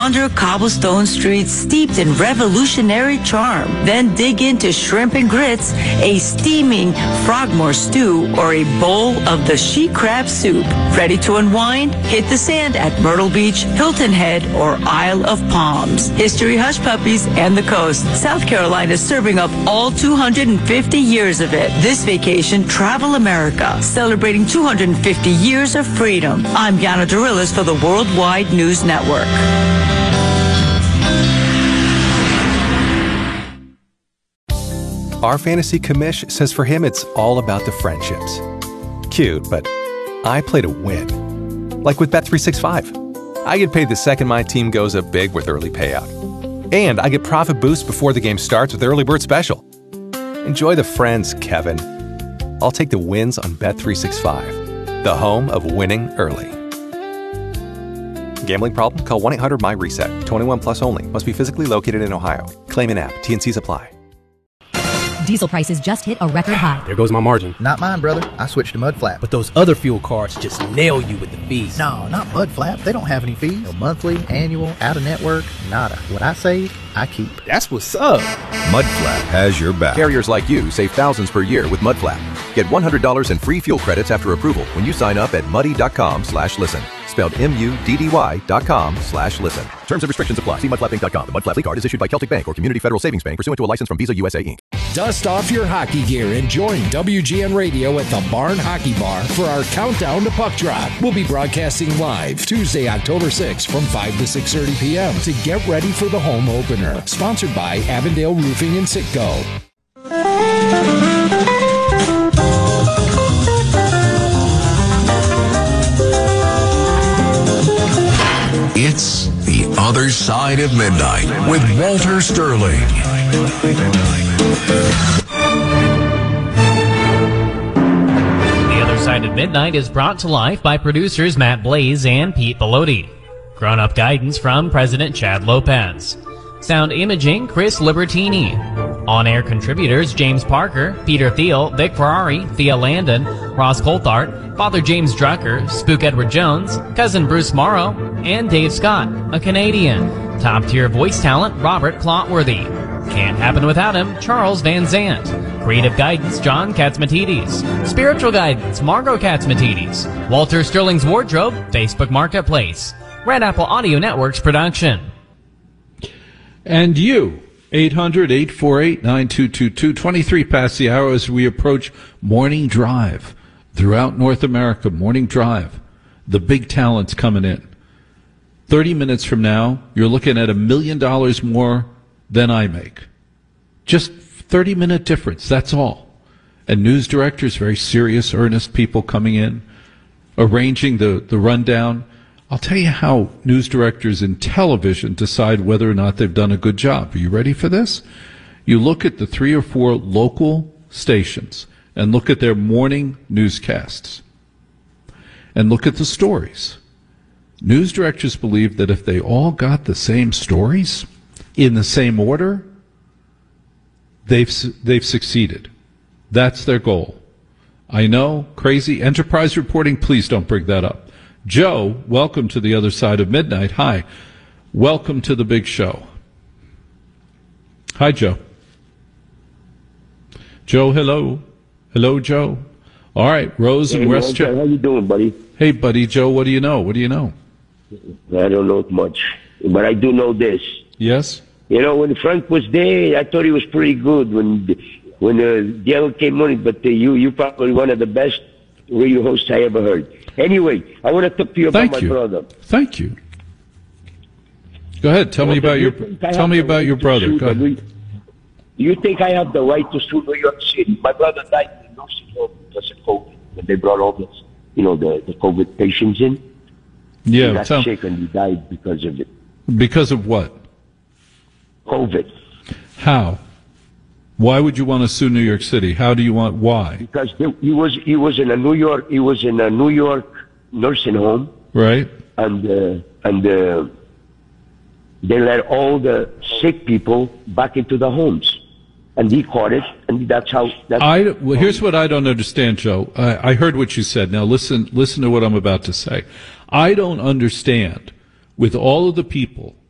Under cobblestone streets steeped in revolutionary charm. Then dig into shrimp and grits, a steaming frogmore stew, or a bowl of the she crab soup. Ready to unwind? Hit the sand at Myrtle Beach, Hilton Head, or Isle of Palms. History Hush Puppies and the coast. South Carolina is serving up all 250 years of it. This vacation, travel America, celebrating 250 years of freedom. I'm Yana Dorillas for the Worldwide News Network. Our fantasy commish says for him it's all about the friendships. Cute, but I play to win. Like with Bet365. I get paid the second my team goes up big with early payout. And I get profit boost before the game starts with Early Bird Special. Enjoy the friends, Kevin. I'll take the wins on Bet365, the home of winning early. Gambling problem? Call 1-800-MY-RESET. 21 plus only. Must be physically located in Ohio. Claim in app. T&Cs apply. Diesel prices just hit a record high. There goes my margin. Not mine, brother. I switched to Mudflap. But those other fuel cards just nail you with the fees. No, not Mudflap. They don't have any fees. No monthly, annual, out-of-network, nada. What I save, I keep. That's what's up. Mudflap has your back. Carriers like you save thousands per year with Mudflap. Get $100 in free fuel credits after approval when you sign up at muddy.com/listen. Spelled MUDDY.com/listen. Terms and restrictions apply. See mudflappinc.com. The Mudflap card is issued by Celtic Bank or Community Federal Savings Bank pursuant to a license from Visa USA Inc. Dust off your hockey gear and join WGN Radio at the Barn Hockey Bar for our countdown to puck drop. We'll be broadcasting live Tuesday, October 6th from 5 to 6:30 p.m. to get ready for the home opener. Sponsored by Avondale Roofing and Sitco. It's The Other Side of Midnight with Walter Sterling. The Other Side of Midnight is brought to life by producers Matt Blaze and Pete Bellotti. Grown-up guidance from President Chad Lopez. Sound imaging, Chris Libertini. On-air contributors, James Parker, Peter Thiel, Vic Ferrari, Thea Landon, Ross Coulthart, Father James Drucker, Spook Edward Jones, Cousin Bruce Morrow, and Dave Scott, a Canadian. Top-tier voice talent, Robert Clotworthy. Can't happen without him, Charles Van Zant. Creative guidance, John Katzmatidis. Spiritual guidance, Margot Katzmatidis. Walter Sterling's Wardrobe, Facebook Marketplace. Red Apple Audio Network's production. And you, 800-848-9222, 23 past the hour as we approach Morning Drive. Throughout North America, Morning Drive. The big talent's coming in. 30 minutes from now, you're looking at $1 million more than I make. Just 30-minute difference, that's all. And news directors, very serious, earnest people coming in, arranging the rundown. I'll tell you how news directors in television decide whether or not they've done a good job. Are you ready for this? You look at the 3 or 4 local stations and look at their morning newscasts and look at the stories. News directors believe that if they all got the same stories in the same order, they've succeeded. That's their goal. I know, crazy enterprise reporting, please don't bring that up. Joe, welcome to the Other Side of Midnight. Hi. Welcome to the big show. Hi, Joe. Joe, hello. Hello, Joe. All right, Rose and Westchester. How you doing, buddy? Hey, buddy, Joe, what do you know? What do you know? I don't know much, but I do know this. Yes? You know, when Frank was there, I thought he was pretty good when the other came on, but you probably one of the best radio hosts I ever heard. Anyway, I want to talk to you about my brother. Thank you. Go ahead. Tell me about your brother. Go ahead. Do you think I have the right to sue New York City? My brother died in a nursing home because of COVID when they brought all this, the COVID patients in. Yeah, he got sick and he died because of it. Because of what? COVID. How? Why would you want to sue New York City? How do you want? Why? Because he was in a New York nursing home, right? And they let all the sick people back into the homes, and he caught it, and that's how. Here's what I don't understand, Joe. I heard what you said. Now listen to what I'm about to say. I don't understand with all of the people